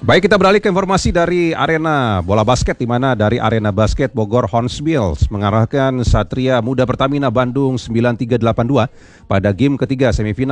Baik, kita beralih ke informasi dari arena bola basket, di mana dari Arena Basket Bogor Hornbills mengarahkan Satria Muda Pertamina Bandung 9382 pada game ketiga semifinal